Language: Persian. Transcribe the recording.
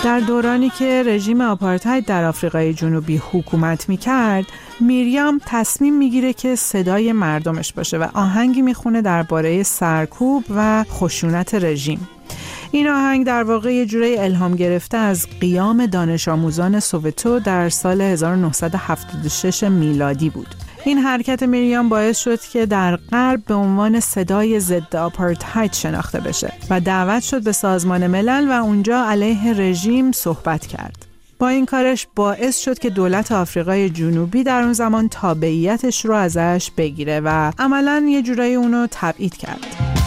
در دورانی که رژیم آپارتاید در آفریقای جنوبی حکومت می‌کرد، میریام تصمیم میگیره که صدای مردمش باشه و آهنگی میخونه درباره سرکوب و خشونت رژیم. این آهنگ در واقع یه جوری الهام گرفته از قیام دانش آموزان سووتو در سال 1976 میلادی بود. این حرکت میریام باعث شد که در غرب به عنوان صدای ضد آپارتاید شناخته بشه و دعوت شد به سازمان ملل و اونجا علیه رژیم صحبت کرد. با این کارش باعث شد که دولت آفریقای جنوبی در اون زمان تابعیتش رو ازش بگیره و عملاً یه جورایی اونو تبعید کرد.